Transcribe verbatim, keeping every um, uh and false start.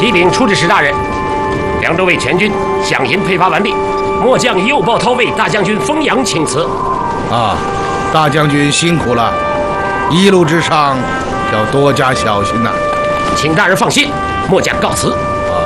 启禀出使使大人，凉州卫全军饷银配发完毕，末将右抱涛为大将军封阳请辞。 啊，大将军辛苦了，一路之上要多加小心呐、 请大人放心，末将告辞。 啊。